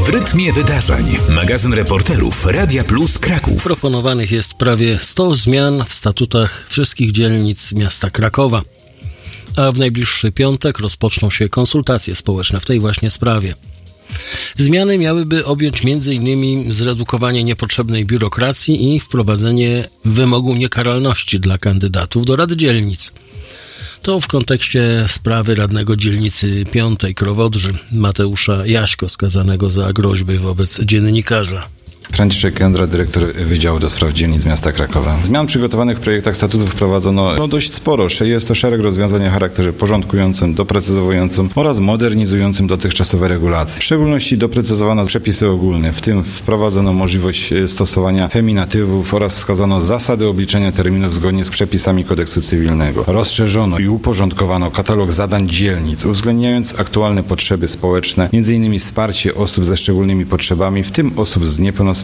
W rytmie wydarzeń. Magazyn reporterów Radia Plus Kraków. Proponowanych jest prawie 100 zmian w statutach wszystkich dzielnic miasta Krakowa. A w najbliższy piątek rozpoczną się konsultacje społeczne w tej właśnie sprawie. Zmiany miałyby objąć m.in. zredukowanie niepotrzebnej biurokracji i wprowadzenie wymogu niekaralności dla kandydatów do rad dzielnic. To w kontekście sprawy radnego dzielnicy 5 Krowodrzy Mateusza Jaśko, skazanego za groźby wobec dziennikarza. Franciszek Jądra, dyrektor Wydziału do Spraw Dzielnic Miasta Krakowa. Zmian przygotowanych w projektach statutów wprowadzono dość sporo. Jest to szereg rozwiązań o charakterze porządkującym, doprecyzowującym oraz modernizującym dotychczasowe regulacje. W szczególności doprecyzowano przepisy ogólne, w tym wprowadzono możliwość stosowania feminatywów oraz wskazano zasady obliczenia terminów zgodnie z przepisami kodeksu cywilnego. Rozszerzono i uporządkowano katalog zadań dzielnic, uwzględniając aktualne potrzeby społeczne, m.in. wsparcie osób ze szczególnymi potrzebami, w tym osób z niepełnosprawnościami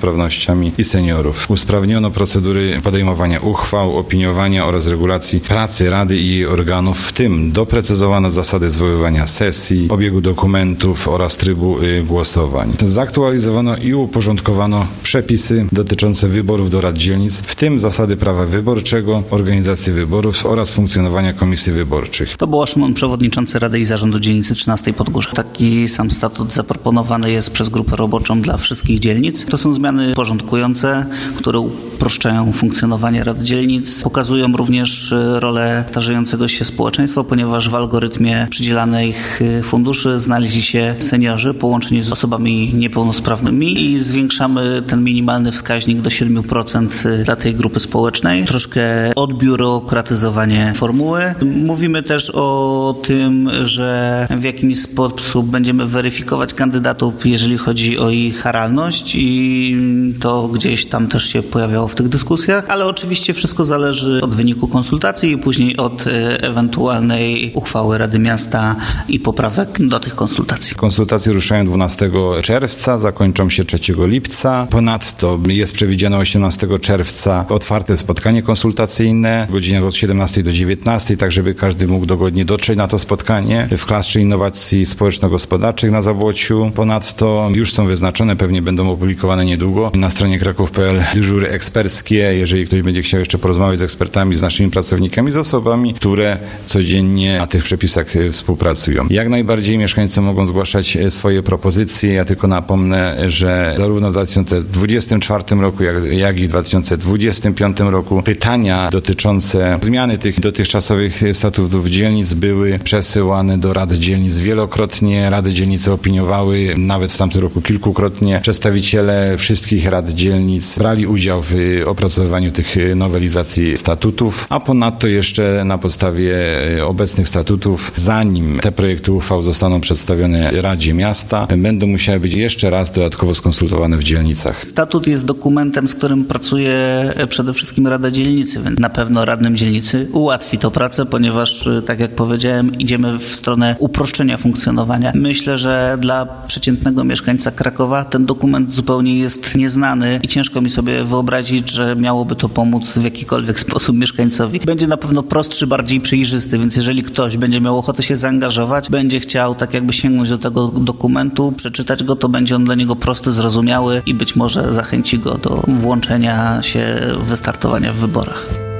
i seniorów. Usprawniono procedury podejmowania uchwał, opiniowania oraz regulacji pracy Rady i jej organów, w tym doprecyzowano zasady zwoływania sesji, obiegu dokumentów oraz trybu głosowań. Zaktualizowano i uporządkowano przepisy dotyczące wyborów do rad dzielnic, w tym zasady prawa wyborczego, organizacji wyborów oraz funkcjonowania komisji wyborczych. To był Szymon, przewodniczący Rady i Zarządu Dzielnicy 13 Podgórze. Taki sam statut zaproponowany jest przez grupę roboczą dla wszystkich dzielnic. To są zmiany porządkujące, które uproszczają funkcjonowanie rad dzielnic. Pokazują również rolę starzejącego się społeczeństwa, ponieważ w algorytmie przydzielanych funduszy znaleźli się seniorzy połączeni z osobami niepełnosprawnymi i zwiększamy ten minimalny wskaźnik do 7% dla tej grupy społecznej. Troszkę odbiurokratyzowanie formuły. Mówimy też o tym, że w jakiś sposób będziemy weryfikować kandydatów, jeżeli chodzi o ich karalność, i to gdzieś tam też się pojawiało w tych dyskusjach, ale oczywiście wszystko zależy od wyniku konsultacji i później od ewentualnej uchwały Rady Miasta i poprawek do tych konsultacji. Konsultacje ruszają 12 czerwca, zakończą się 3 lipca. Ponadto jest przewidziane 18 czerwca otwarte spotkanie konsultacyjne w godzinach od 17 do 19, tak żeby każdy mógł dogodnie dotrzeć na to spotkanie w klastrze innowacji społeczno-gospodarczych na Zabłociu. Ponadto już są wyznaczone, pewnie będą opublikowane niedługo na stronie kraków.pl dyżury eksperckie, jeżeli ktoś będzie chciał jeszcze porozmawiać z ekspertami, z naszymi pracownikami, z osobami, które codziennie na tych przepisach współpracują. Jak najbardziej mieszkańcy mogą zgłaszać swoje propozycje. Ja tylko napomnę, że zarówno w 2024 roku, jak i w 2025 roku pytania dotyczące zmiany tych dotychczasowych statutów dzielnic były przesyłane do Rady Dzielnic wielokrotnie. Rady Dzielnice opiniowały nawet w tamtym roku kilkukrotnie. Przedstawiciele wszystkich rad dzielnic brali udział w opracowywaniu tych nowelizacji statutów, a ponadto jeszcze na podstawie obecnych statutów, zanim te projekty uchwał zostaną przedstawione Radzie Miasta, będą musiały być jeszcze raz dodatkowo skonsultowane w dzielnicach. Statut jest dokumentem, z którym pracuje przede wszystkim Rada Dzielnicy, więc na pewno radnym dzielnicy ułatwi to pracę, ponieważ, tak jak powiedziałem, idziemy w stronę uproszczenia funkcjonowania. Myślę, że dla przeciętnego mieszkańca Krakowa ten dokument zupełnie jest nieznany i ciężko mi sobie wyobrazić, że miałoby to pomóc w jakikolwiek sposób mieszkańcowi. Będzie na pewno prostszy, bardziej przejrzysty, więc jeżeli ktoś będzie miał ochotę się zaangażować, będzie chciał tak jakby sięgnąć do tego dokumentu, przeczytać go, to będzie on dla niego prosty, zrozumiały i być może zachęci go do włączenia się, wystartowania w wyborach.